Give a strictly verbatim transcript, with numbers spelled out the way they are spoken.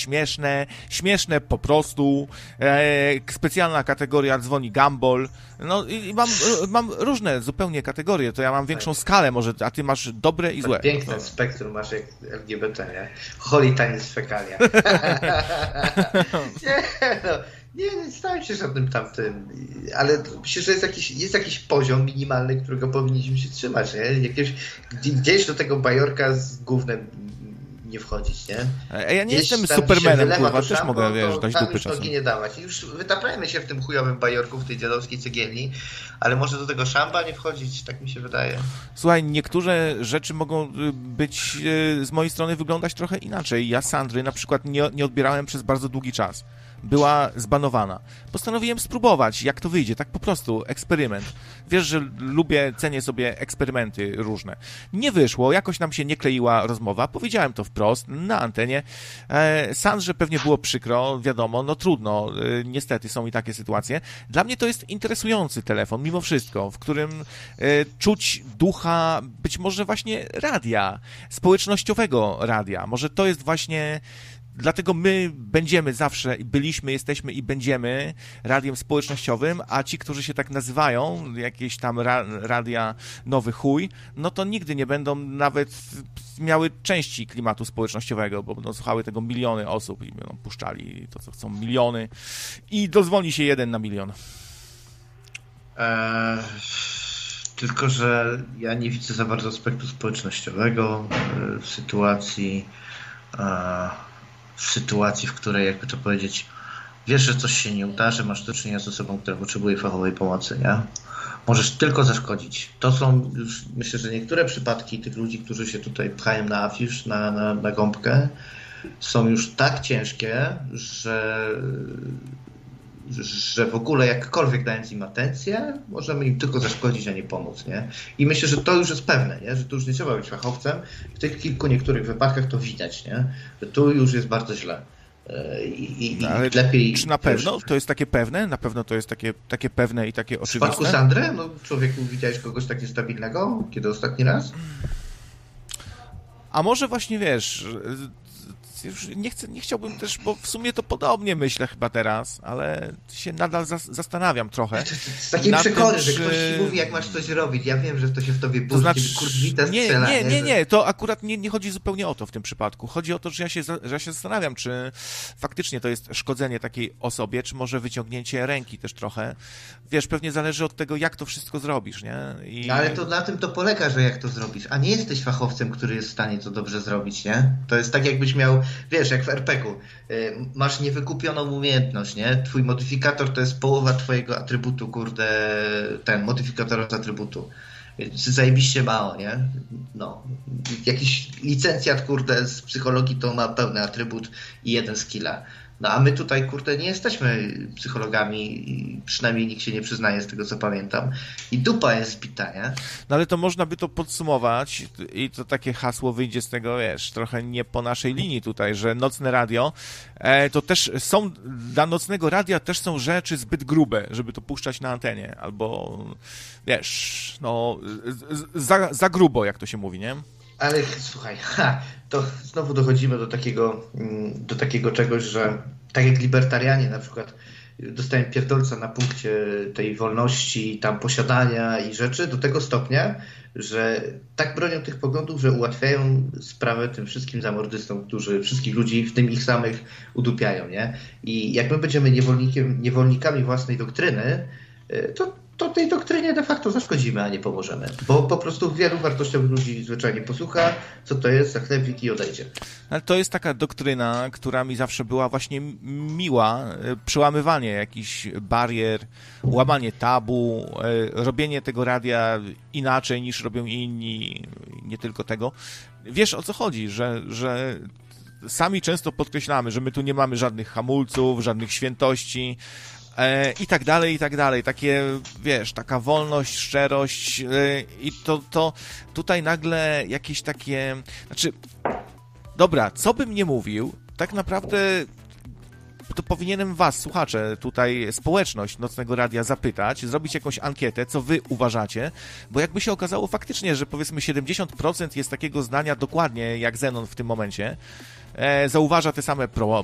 śmieszne, śmieszne po prostu, e, specjalna kategoria dzwoni Gumball, no i, i mam, mam różne zupełnie kategorie, to ja mam większą skalę może, a ty masz dobre i złe. Piękne no. spektrum masz jak L G B T, nie? Holy taniec fekalia. nie, no. Nie, nie stałem się żadnym tamtym, ale myślę, że jest jakiś, jest jakiś poziom minimalny, którego powinniśmy się trzymać, nie? Jakieś, gdzieś do tego bajorka z gównem nie wchodzić, nie? A ja nie gdzieś jestem Supermanem, kurwa, też szambo, mogę, wiesz, to dać tam dupy już czasem. nogi nie dawać. I już wytaplajmy się w tym chujowym bajorku, w tej dziadowskiej cegielni, ale może do tego szamba nie wchodzić, tak mi się wydaje. Słuchaj, niektóre rzeczy mogą być z mojej strony wyglądać trochę inaczej. Ja Sandry na przykład nie, nie odbierałem przez bardzo długi czas. Była zbanowana. Postanowiłem spróbować, jak to wyjdzie, tak po prostu, eksperyment. Wiesz, że lubię, cenię sobie eksperymenty różne. Nie wyszło, jakoś nam się nie kleiła rozmowa, powiedziałem to wprost, na antenie. E, Sandrze pewnie było przykro, wiadomo, no trudno, e, niestety są i takie sytuacje. Dla mnie to jest interesujący telefon, mimo wszystko, w którym e, czuć ducha, być może właśnie radia, społecznościowego radia. Może to jest właśnie... Dlatego my będziemy zawsze, byliśmy, jesteśmy i będziemy radiem społecznościowym, a ci, którzy się tak nazywają, jakieś tam ra, radia nowy chuj, no to nigdy nie będą nawet miały części klimatu społecznościowego, bo będą słuchały tego miliony osób i będą puszczali to, co chcą miliony i dozwoli się jeden na milion. Eee, tylko, że ja nie widzę za bardzo aspektu społecznościowego w sytuacji... Eee, w sytuacji, w której, jakby to powiedzieć, wiesz, że coś się nie uda, że masz do czynienia z osobą, która potrzebuje fachowej pomocy, nie? Możesz tylko zaszkodzić. To są już, myślę, że niektóre przypadki tych ludzi, którzy się tutaj pchają na afisz, na, na, na gąbkę, są już tak ciężkie, że, że w ogóle jakkolwiek dając im atencję, możemy im tylko zaszkodzić, a nie pomóc, nie? I myślę, że to już jest pewne, nie? Że tu już nie trzeba być fachowcem. W tych kilku niektórych wypadkach to widać, nie? Że tu już jest bardzo źle. I, i, no, ale lepiej... Czy na pewno to jest takie pewne? Na pewno to jest takie, takie pewne i takie oczywiste? W przypadku Sandry? No człowieku, widziałeś kogoś tak niestabilnego? Kiedy ostatni raz? A może właśnie, wiesz... Już nie, chcę, nie chciałbym też, bo w sumie to podobnie myślę chyba teraz, ale się nadal zas- zastanawiam trochę. Z takiej przekory, że czy... ktoś ci mówi, jak masz coś robić. Ja wiem, że to się w tobie budzi, to znaczy, kurwita nie, strzela. nie, nie, że... nie, to akurat nie, nie chodzi zupełnie o to w tym przypadku. Chodzi o to, że ja, się, że ja się zastanawiam, czy faktycznie to jest szkodzenie takiej osobie, czy może wyciągnięcie ręki też trochę. Wiesz, pewnie zależy od tego, jak to wszystko zrobisz, nie? I... No, ale to na tym to polega, że jak to zrobisz, a nie jesteś fachowcem, który jest w stanie to dobrze zrobić, nie? To jest tak, jakbyś miał, wiesz, jak w er pe gu, y, masz niewykupioną umiejętność, nie? Twój modyfikator to jest połowa twojego atrybutu, kurde, ten, modyfikator z atrybutu. Więc zajebiście mało, nie? No. Jakiś licencjat, kurde, z psychologii to ma pełny atrybut i jeden skilla. No a my tutaj, kurde, nie jesteśmy psychologami i przynajmniej nikt się nie przyznaje z tego, co pamiętam. I dupa jest zbita, nie? No ale to można by to podsumować i to takie hasło wyjdzie z tego, wiesz, trochę nie po naszej linii tutaj, że nocne radio, e, to też są, dla nocnego radia też są rzeczy zbyt grube, żeby to puszczać na antenie, albo, wiesz, no, za, za grubo, jak to się mówi, nie? Ale słuchaj, ha, to znowu dochodzimy do takiego, do takiego czegoś, że tak jak libertarianie na przykład dostają pierdolca na punkcie tej wolności, tam posiadania i rzeczy do tego stopnia, że tak bronią tych poglądów, że ułatwiają sprawę tym wszystkim zamordystom, którzy wszystkich ludzi, w tym ich samych, udupiają, nie? I jak my będziemy niewolnikiem, niewolnikami własnej doktryny, to to tej doktrynie de facto zaszkodzimy, a nie pomożemy. Bo po prostu wielu wartościowych ludzi zwyczajnie posłucha, co to jest za chlebik i odejdzie. Ale to jest taka doktryna, która mi zawsze była właśnie miła. Przełamywanie jakichś barier, łamanie tabu, robienie tego radia inaczej niż robią inni, nie tylko tego. Wiesz, o co chodzi, że, że sami często podkreślamy, że my tu nie mamy żadnych hamulców, żadnych świętości, E, i tak dalej, i tak dalej. Takie, wiesz, taka wolność, szczerość e, i to, to tutaj nagle jakieś takie... Znaczy, dobra, co bym nie mówił, tak naprawdę to powinienem was, słuchacze, tutaj społeczność Nocnego Radia zapytać, zrobić jakąś ankietę, co wy uważacie, bo jakby się okazało faktycznie, że powiedzmy siedemdziesiąt procent jest takiego zdania dokładnie jak Zenon w tym momencie, e, zauważa te same pro,